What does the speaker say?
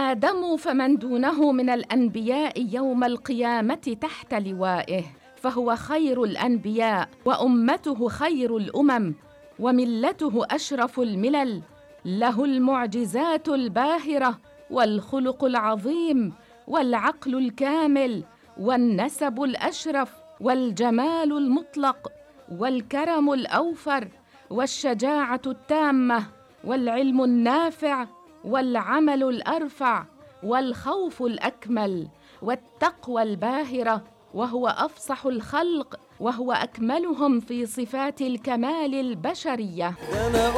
آدم فمن دونه من الأنبياء يوم القيامة تحت لوائه، فهو خير الأنبياء وأمته خير الأمم وملته أشرف الملل، له المعجزات الباهرة والخلق العظيم والعقل الكامل والنسب الأشرف والجمال المطلق والكرم الأوفر والشجاعة التامة والعلم النافع والعمل الأرفع والخوف الأكمل والتقوى الباهرة، وهو أفصح الخلق وهو أكملهم في صفات الكمال البشرية.